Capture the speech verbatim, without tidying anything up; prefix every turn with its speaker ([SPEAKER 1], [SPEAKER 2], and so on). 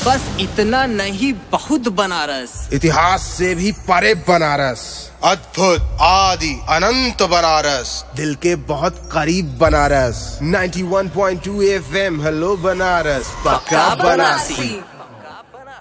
[SPEAKER 1] बस इतना नहीं, बहुत बनारस।
[SPEAKER 2] इतिहास से भी परे बनारस,
[SPEAKER 3] अद्भुत आदि अनंत बनारस,
[SPEAKER 2] दिल के बहुत करीब बनारस। नाइंटी वन point two F M, hello Banaras,
[SPEAKER 1] पक्का बनारसी।